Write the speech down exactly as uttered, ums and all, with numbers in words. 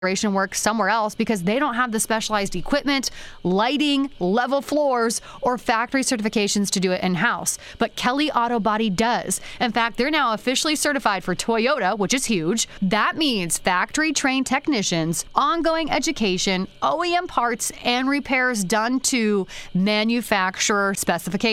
work somewhere else because they don't have the specialized equipment, lighting, level floors, or factory certifications to do it in-house. But Kelly Auto Body does. In fact, they're now officially certified for Toyota, which is huge. That means factory-trained technicians, ongoing education, O E M parts, and repairs done to manufacturer specifications.